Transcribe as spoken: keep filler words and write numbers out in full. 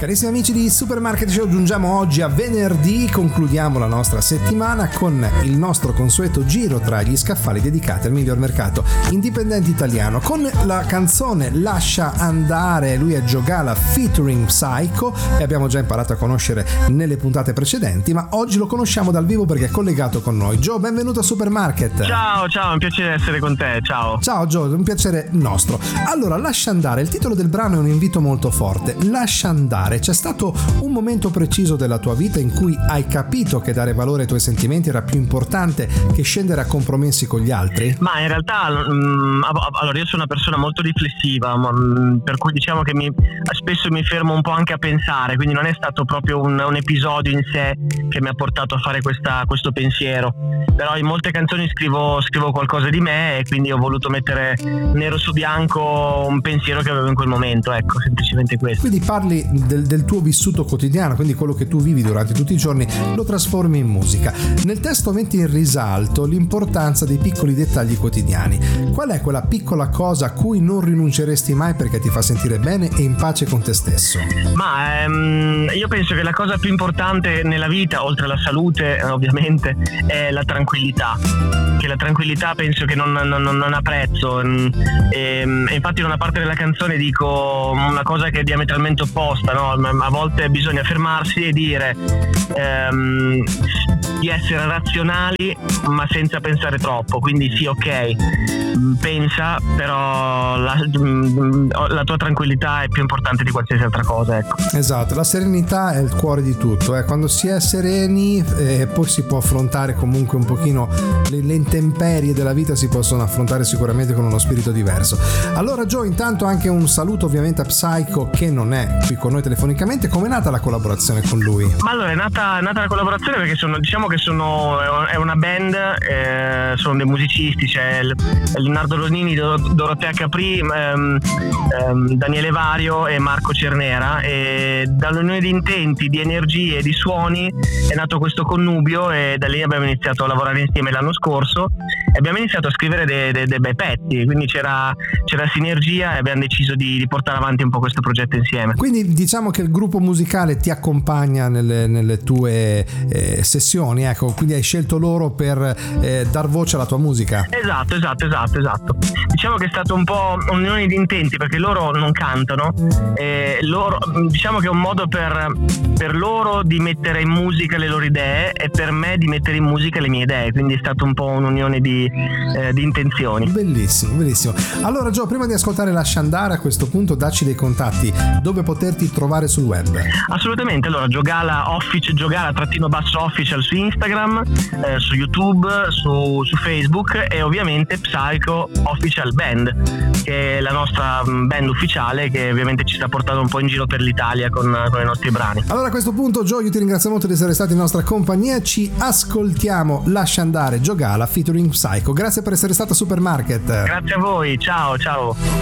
Carissimi amici di Supermarket Show, giungiamo oggi a venerdì, concludiamo la nostra settimana con il nostro consueto giro tra gli scaffali dedicati al miglior mercato indipendente italiano, con la canzone Lascia Andare. Lui è Joe Gala featuring Psycho e abbiamo già imparato a conoscere nelle puntate precedenti, ma oggi lo conosciamo dal vivo perché è collegato con noi. Joe, benvenuto a Supermarket. Ciao, ciao, è un piacere essere con te, ciao. Ciao Joe, un piacere nostro. Allora, Lascia Andare, il titolo del brano è un invito molto forte. Lascia andare. C'è stato un momento preciso della tua vita in cui hai capito che dare valore ai tuoi sentimenti era più importante che scendere a compromessi con gli altri? Ma in realtà, mh, allora io sono una persona molto riflessiva, mh, per cui diciamo che mi, spesso mi fermo un po' anche a pensare, quindi non è stato proprio un, un episodio in sé che mi ha portato a fare questa, questo pensiero. Però in molte canzoni scrivo, scrivo qualcosa di me e quindi ho voluto mettere nero su bianco un pensiero che avevo in quel momento, ecco, semplicemente questo. Quindi parli del, del tuo vissuto quotidiano, quindi quello che tu vivi durante tutti i giorni lo trasformi in musica. Nel testo metti in risalto l'importanza dei piccoli dettagli quotidiani. Qual è quella piccola cosa a cui non rinunceresti mai perché ti fa sentire bene e in pace con te stesso? Ma ehm, io penso che la cosa più importante nella vita, oltre alla salute ovviamente, è la tranquillità. Che la tranquillità penso che non, non, non ha prezzo, e, e infatti in una parte della canzone dico una cosa che è diametralmente opposta, no? A volte bisogna fermarsi e dire ehm, di essere razionali ma senza pensare troppo, quindi sì, ok, pensa, però la, la tua tranquillità è più importante di qualsiasi altra cosa, ecco. Esatto, la serenità è il cuore di tutto, eh. Quando si è sereni eh, poi si può affrontare comunque un pochino le, le intemperie della vita, si possono affrontare sicuramente con uno spirito diverso. Allora Joe, intanto anche un saluto ovviamente a Psycho che non è qui con noi telefonicamente. Com'è nata la collaborazione con lui? Ma allora è nata, è nata la collaborazione perché sono, diciamo che sono è una band, eh, sono dei musicisti, c'è Leonardo Ronini, Dorotea Capri, ehm, ehm, Daniele Vario e Marco Cernera, e dall'unione di intenti, di energie e di suoni è nato questo connubio e da lì abbiamo iniziato a lavorare insieme l'anno scorso e abbiamo iniziato a scrivere dei, dei, dei bei pezzi, quindi c'era, c'era sinergia e abbiamo deciso di, di portare avanti un po' questo progetto insieme. Quindi diciamo che il gruppo musicale ti accompagna nelle, nelle tue eh, sessioni, ecco, quindi hai scelto loro per eh, dar voce alla tua musica. Esatto, esatto, esatto, esatto. Diciamo che è stato un po' un'unione di intenti perché loro non cantano, e loro, diciamo che è un modo per, per loro di mettere in musica le loro idee e per me di mettere in musica le mie idee, quindi è stato un po' un'unione di, eh, di intenzioni. Bellissimo, bellissimo. Allora Gio, prima di ascoltare Lascia Andare, a questo punto dacci dei contatti dove poterti trovare sul web. Assolutamente, allora Joe Gala Office, Joe Gala trattino basso official su Instagram, eh, su YouTube, su, su Facebook e ovviamente Psycho Official Band, che è la nostra band ufficiale che ovviamente ci sta portando un po' in giro per l'Italia con, con i nostri brani. Allora a questo punto Joe, io ti ringrazio molto di essere stato in nostra compagnia, ci ascoltiamo Lascia Andare, Joe Gala featuring Psycho. Grazie per essere stato a Supermarket. Grazie a voi, ciao ciao.